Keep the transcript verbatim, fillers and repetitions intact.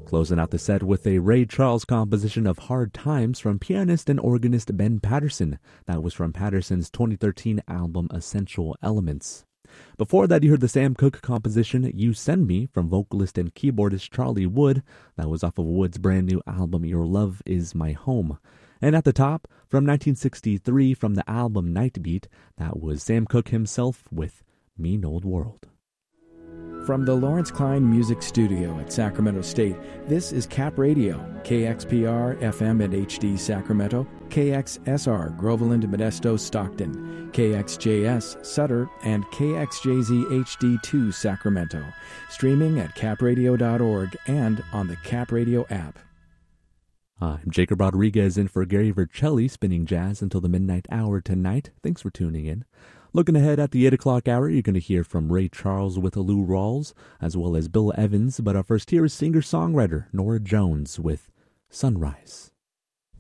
Closing out the set with a Ray Charles composition of Hard Times from pianist and organist Ben Patterson. That was from Patterson's twenty thirteen album Essential Elements. Before that, you heard the Sam Cooke composition You Send Me from vocalist and keyboardist Charlie Wood. That was off of Wood's brand new album Your Love Is My Home. And at the top, from nineteen sixty-three from the album Nightbeat, that was Sam Cooke himself with Mean Old World. From the Lawrence Klein Music Studio at Sacramento State, this is Cap Radio, K X P R, F M and H D Sacramento, K X S R, Groveland, Modesto, Stockton, K X J S, Sutter, and K X J Z H D two, Sacramento. Streaming at cap radio dot org and on the Cap Radio app. I'm Jacob Rodriguez in for Gary Vercelli, spinning jazz until the midnight hour tonight. Thanks for tuning in. Looking ahead at the eight o'clock hour, you're going to hear from Ray Charles with Lou Rawls, as well as Bill Evans. But our first here is singer-songwriter Nora Jones with Sunrise.